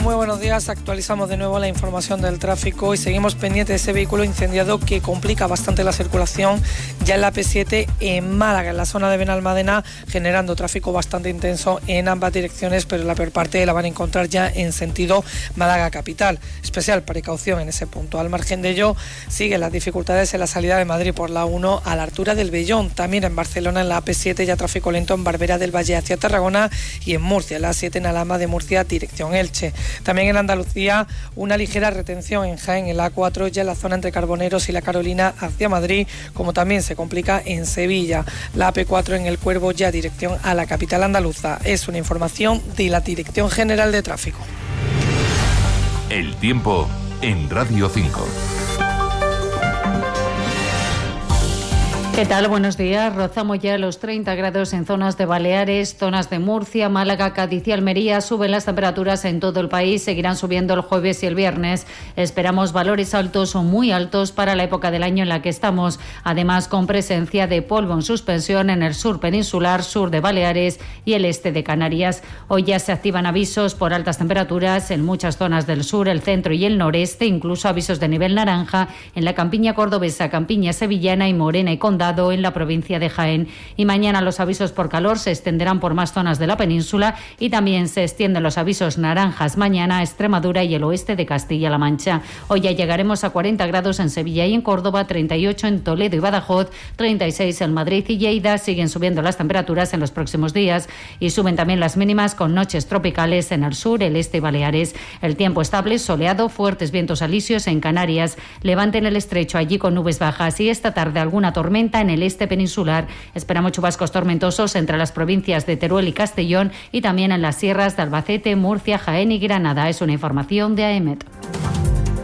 Muy buenos días, actualizamos de nuevo la información del tráfico y seguimos pendientes de ese vehículo incendiado que complica bastante la circulación ya en la P7 en Málaga, en la zona de Benalmádena, generando tráfico bastante intenso en ambas direcciones, pero la peor parte la van a encontrar ya en sentido Málaga capital. Especial precaución en ese punto. Al margen de ello, siguen las dificultades en la salida de Madrid por la 1 a la altura del Vellón. También en Barcelona, en la P7, ya tráfico lento en Barbera del Valle hacia Tarragona y en Murcia, en la 7 en Alhama de Murcia, dirección Elche. También en Andalucía, una ligera retención en Jaén, en la A4, ya en la zona entre Carboneros y La Carolina hacia Madrid, como también se complica en Sevilla. La AP4 en El Cuervo, ya dirección a la capital andaluza. Es una información de la Dirección General de Tráfico. El tiempo en Radio 5. ¿Qué tal? Buenos días. Rozamos ya los 30 grados en zonas de Baleares, zonas de Murcia, Málaga, Cádiz y Almería. Suben las temperaturas en todo el país, seguirán subiendo el jueves y el viernes. Esperamos valores altos o muy altos para la época del año en la que estamos, además con presencia de polvo en suspensión en el sur peninsular, sur de Baleares y el este de Canarias. Hoy ya se activan avisos por altas temperaturas en muchas zonas del sur, el centro y el noreste, incluso avisos de nivel naranja en la campiña cordobesa, campiña sevillana y Morena y Condado en la provincia de Jaén. Y mañana los avisos por calor se extenderán por más zonas de la península y también se extienden los avisos naranjas mañana a Extremadura y el oeste de Castilla-La Mancha. Hoy ya llegaremos a 40 grados en Sevilla y en Córdoba, 38 en Toledo y Badajoz, 36 en Madrid y Lleida. Siguen subiendo las temperaturas en los próximos días y suben también las mínimas con noches tropicales en el sur, el este y Baleares. El tiempo estable, soleado, fuertes vientos alisios en Canarias, levante en el estrecho allí con nubes bajas y esta tarde alguna tormenta en el este peninsular. Esperamos chubascos tormentosos entre las provincias de Teruel y Castellón y también en las sierras de Albacete, Murcia, Jaén y Granada. Es una información de AEMET.